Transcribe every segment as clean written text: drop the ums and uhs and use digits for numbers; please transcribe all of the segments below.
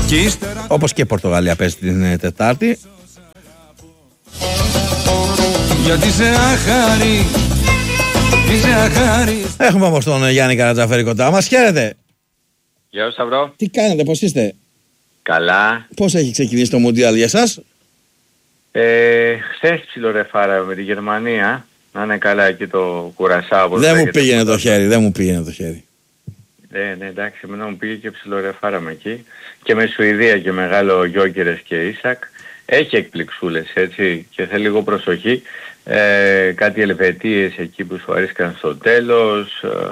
Όπως και η Πορτογαλία παίζει την Τετάρτη. Γιατί σε αχάρη, είσαι αχάρη. Έχουμε όμως τον Γιάννη Καρατζαφέρη κοντά μας. Χαίρετε. Γεια σας Σταυρό. Τι κάνετε, πώς είστε? Καλά. Πώς έχει ξεκινήσει το Μουντιάλ για εσάς? Χθες ψιλορεφάρα με τη Γερμανία. Να είναι καλά εκεί το Κουρασάο. Δεν μου πήγαινε το χέρι, δεν μου πήγαινε το χέρι. Ναι, εντάξει, εμένα μου πήγε και ψιλορεφάρα με εκεί. Και με Σουηδία και μεγάλο Γιόκερες και Ίσακ. Έχει εκπληξούλες έτσι και θέλει λίγο προσοχή. Κάτι Ελβετίες εκεί που σου αρέσκαν στο τέλος.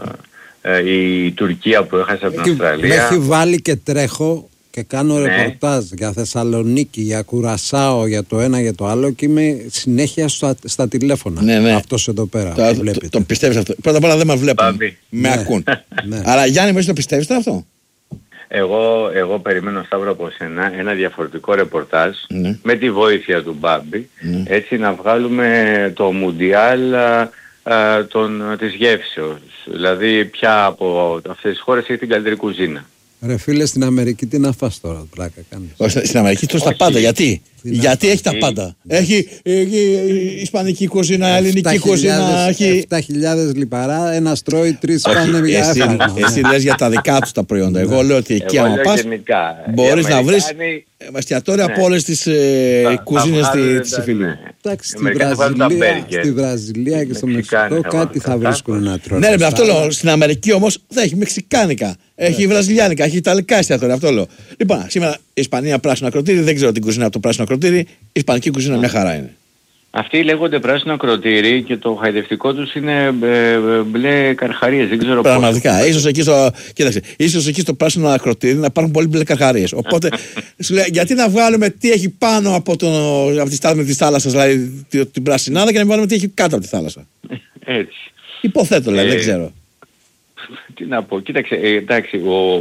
Η Τουρκία που έχασε από την Αυστραλία. Με έχει βάλει και τρέχω και κάνω ρεπορτάζ για Θεσσαλονίκη, για Κουρασάο, για το ένα για το άλλο και είμαι συνέχεια στα τηλέφωνα. Ναι. Αυτός εδώ πέρα. Το πιστεύεις αυτό? Πρώτα απ' όλα δεν μας βλέπουν. Με ακούν. Αλλά Γιάννη, μου το πιστεύεις τώρα αυτό? Εγώ περιμένω, Σταύρο, από σένα ένα διαφορετικό ρεπορτάζ με τη βοήθεια του Μπάμπη, έτσι να βγάλουμε το Μουντιάλ της γεύσεως. Δηλαδή ποια από αυτές τις χώρες έχει την καλύτερη κουζίνα. Ρε φίλε, στην Αμερική τι να φας τώρα, πλάκα κάνεις? Στην Αμερική τρως τα πάντα. Γιατί έχει τα πάντα. Έχει ισπανική κουζίνα, ελληνική κουζίνα. 7.000 λιπαρά, ένας τρώει, 3 πάνε για έφαγμα. Εσύ λες για τα δικά τους τα προϊόντα. Εγώ λέω ότι εκεί άμα πας μπορείς να βρεις εστιατόρια από όλες τις κουζίνες της εφηλίου. Εντάξει, στη Βραζιλία και στο Μεξικό κάτι θα βρίσκουν να τρώνε. Ναι, ρε, αυτό λέω. Στην Αμερική όμως δεν έχει μεξικάνικα. Έχει βραζιλιάνικα, έχει ιταλικά εστιατόρια. Αυτό λέω. Λοιπόν, σήμερα η Ισπανία πράσινο ακροτήρι, δεν ξέρω την κουζίνα από το πράσινο ακροτήρι. Η ισπανική κουζίνα μια χαρά είναι. Αυτοί λέγονται πράσινο ακροτήρι και το χαϊδευτικό τους είναι μπλε καρχαρίες. Δεν ξέρω πώς. Πραγματικά. Ίσως εκεί στο πράσινο ακροτήρι να υπάρχουν πολύ μπλε καρχαρίες. Οπότε σου λέει, γιατί να βγάλουμε τι έχει πάνω από τη στάθμη της θάλασσας, δηλαδή την πρασινάδα, και να βάλουμε τι έχει κάτω από τη θάλασσα. Έτσι. Υποθέτω, δηλαδή, δεν ξέρω. Τι να πω, κοίταξε, εντάξει,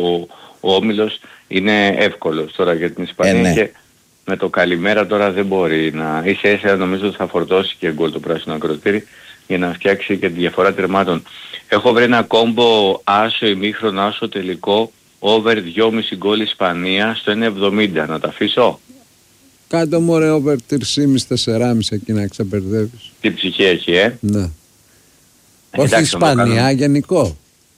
ο όμιλος είναι εύκολος τώρα για την Ισπανία και με το καλημέρα τώρα δεν μπορεί να... Ίσα νομίζω ότι θα φορτώσει και γκολ το πράσινο ακροτήρι για να φτιάξει και τη διαφορά τερμάτων. Έχω βρει ένα κόμπο άσο ημίχρονο, άσο τελικό, over 2,5 γκολ Ισπανία στο 1,70. Να τα αφήσω? Κάτω μου ρε over 3,5-4,5 εκεί να ξεπερδεύεις. Τι ψυχή έχει, Ναι. Όχι Ισπανία, γενικό.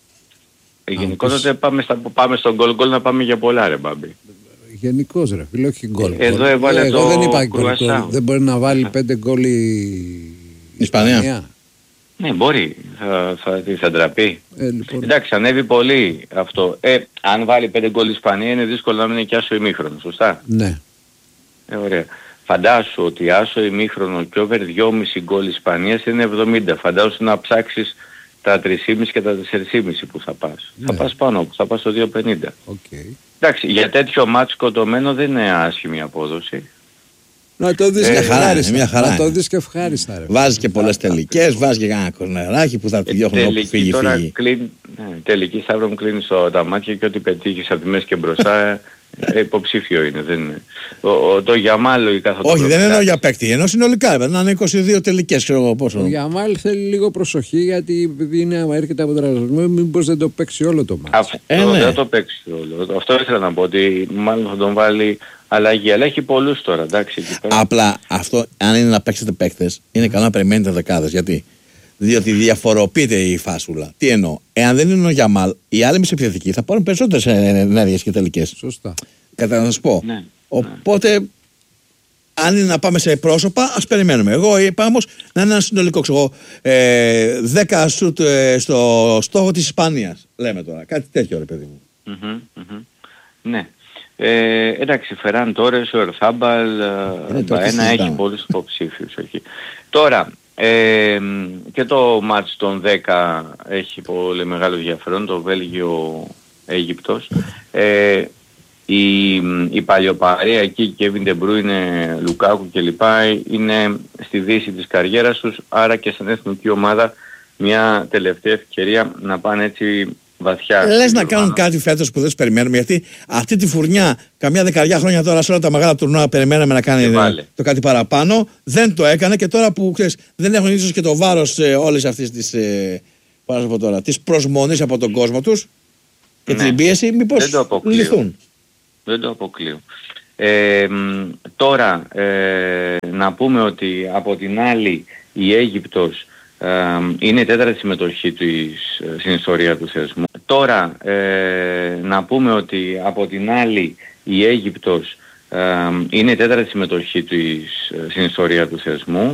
Γενικό τότε πάμε στον γκολ να πάμε για πολλά, ρε Μπάμπη. Γενικός ρε φίλε, όχι γκολ. Εδώ έβαλε εγώ δεν είπα γκολ. Δεν μπορεί να βάλει 5 γκολ η Ισπανία. Ναι, μπορεί. Θα ντραπεί. Λοιπόν. Εντάξει, ανέβει πολύ αυτό. Αν βάλει 5 γκολ η Ισπανία είναι δύσκολο να μην είναι και άσο ημίχρονο, σωστά? Ναι. Ωραία. Φαντάσου ότι άσο ημίχρονο και over 2,5 γκολ Ισπανίας είναι 70. Φαντάσου να ψάξεις τα 3,5 και τα 4,5 που θα πας. Ναι. Θα πας πάνω, θα πας στο 2,50. Okay. Εντάξει, για τέτοιο μάτς σκοτωμένο δεν είναι άσχημη απόδοση. Να το δεις και ευχάριστα. Να το δεις και ευχάριστα. Ρε. Βάζει και πολλές τελικές, βάζει και κανένα κορνεράκι που θα τη διώχνουν όπου φύγει. Τελική, Σταύρο μου, κλείνει τα μάτια και ό,τι πετύχεις από τη μέση και μπροστά υποψήφιο είναι. Δεν είναι. Το Γιαμάλ λογικά θα το... Όχι, δεν εννοώ για παίκτη, ενώ συνολικά να είναι 22 τελικές, ξέρω εγώ πόσο. Ο Γιαμάλ θέλει λίγο προσοχή, γιατί επειδή είναι, έρχεται από τραυματισμό, μήπως δεν το παίξει όλο το μάτς. Αυτό δεν το παίξει όλο. Αυτό ήθελα να πω, ότι μάλλον θα τον βάλει αλλαγή, αλλά έχει πολλούς τώρα, εντάξει. Απλά αυτό, αν είναι να παίξετε παίκτες, είναι καλό να περιμένετε δεκάδες. Γιατί? Διότι διαφοροποιείται η φάσουλα. Τι εννοώ? Εάν δεν είναι ο Γιαμάλ, οι άλλοι μεσοεπιθετικοί θα πάρουν περισσότερες ενέργειες και τελικές. Σωστά. Κατά να σας πω. Ναι. Οπότε, αν είναι να πάμε σε πρόσωπα, ας περιμένουμε. Εγώ είπα όμως να είναι ένα συνολικό, ξέρω, 10 σουτ στο στόχο της Ισπανίας. Λέμε τώρα. Κάτι τέτοιο, ρε παιδί μου. Ναι. Εντάξει, Φεράν Τόρες, ο Ερθάμπαλ, ένα έχει πολλούς υποψήφιους εκεί. Τώρα, και το μάτς των 10 έχει πολύ μεγάλο ενδιαφέρον, το Βέλγιο-Αίγυπτος. Η παλιοπαρέα εκεί, Kevin De Bruyne, Λουκάκου κλπ. Είναι στη δύση της καριέρας τους, άρα και στην εθνική ομάδα μια τελευταία ευκαιρία να πάνε έτσι βαθιά. Λες να κάνουν κάτι φέτος που δεν τους περιμένουμε, γιατί αυτή τη φουρνιά καμιά δεκαριά χρόνια τώρα σε όλα τα μεγάλα τουρνουά περιμέναμε να κάνει το κάτι παραπάνω, δεν το έκανε, και τώρα που ξέρεις, δεν έχουν ίσως και το βάρος όλες αυτές τις προσμονής από τον κόσμο τους και την πίεση, μήπως λυθούν. Δεν το αποκλείω. Τώρα να πούμε ότι από την άλλη η Αίγυπτος είναι η τέταρτη συμμετοχή της στην ιστορία του θεσμού. Τώρα να πούμε ότι από την άλλη η Αίγυπτος είναι η τέταρτη συμμετοχή της στην ιστορία του θεσμού.